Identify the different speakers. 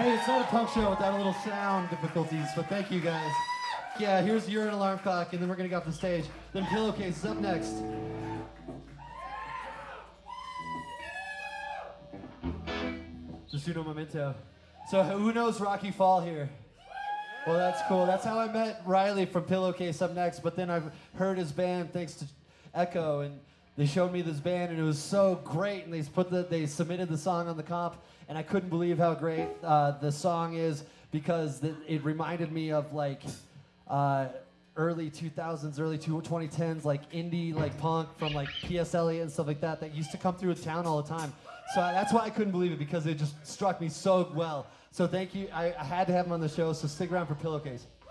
Speaker 1: Hey, it's not a punk show without a little sound difficulties, but thank you guys. Yeah, here's Urine Alarm Clock, and then we're gonna get off the stage. Then Pillowcase is up next. Just uno momento. So who knows Rocky Fall here? Well, that's cool. That's how I met Riley from Pillowcase up next, but then I've heard his band thanks to Echo, and they showed me this band, and it was so great, and they submitted the song on the comp, and I couldn't believe how great the song is, because it reminded me of like early 2000s, early 2010s, like indie, like punk from like P.S. Eliot and stuff like that used to come through town all the time. So that's why I couldn't believe it, because it just struck me so well. So thank you. I had to have him on the show, so stick around for Pillowcase.